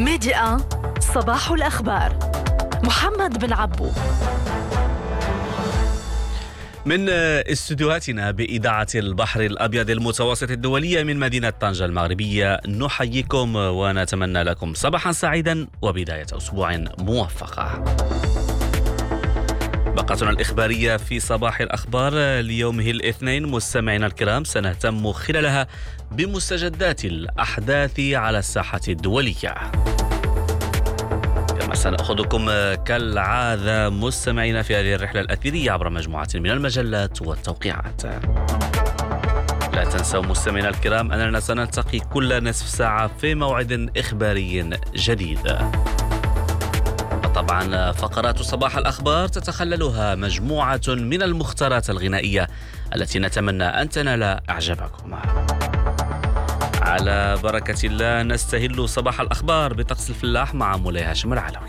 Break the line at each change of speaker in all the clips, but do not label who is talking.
ميديا صباح الأخبار. محمد بن عبو
من استديوهاتنا بإذاعة البحر الأبيض المتوسط الدولية من مدينة طنجة المغربية نحييكم ونتمنى لكم صباحا سعيدا وبداية أسبوع موفقة. باقتنا الإخبارية في صباح الأخبار ليومه الاثنين مستمعينا الكرام سنهتم خلالها بمستجدات الأحداث على الساحة الدولية، كما سنأخذكم كالعادة مستمعين في هذه الرحلة الأثيرية عبر مجموعة من المجلات والتوقيعات. لا تنسوا مستمعينا الكرام أننا سنلتقي كل نصف ساعة في موعد إخباري جديد. طبعا فقرات صباح الأخبار تتخللها مجموعة من المختارات الغنائية التي نتمنى أن تنال إعجابكم. على بركة الله نستهل صباح الأخبار بطقس الفلاح مع مولاي هاشم العلوي.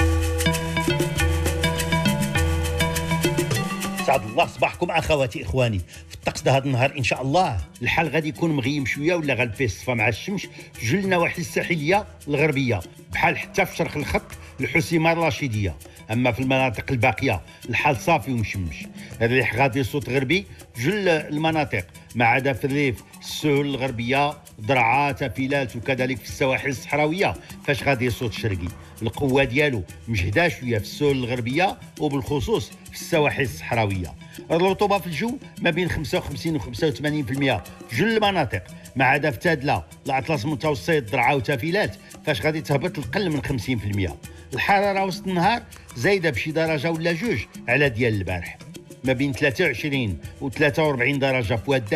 سعد الله صباحكم أخواتي إخواني. في الطقس ده هذا النهار إن شاء الله الحال غادي يكون مغيم شوية ولا غالب فيه الصفا مع الشمس في جل النواحي الساحلية الغربية، بحال حتى في شرق الخط الحسيمة الرشيدية. أما في المناطق الباقية الحال صافي ومشمش. الريح غادي صوت غربي في جل المناطق ما عدا في الريف السهول الغربية ضرعات تافيلات وكذلك في السواحل الصحراوية فاش غادي صوت شرقي. القوة ديالو مجهدة شوية في السهول الغربية وبالخصوص في السواحل الصحراوية. الرطوبة في الجو ما بين 55 و 85% في جل المناطق ما عدا في تادلة الأطلس المتوسط ضرعة وتافيلات فاش غادي تهبط القل من 50%. الحرارة وسط النهار زايدة بشي درجة ولا جوج على ديال البارح، ما بين 23 و 43 درجة في واد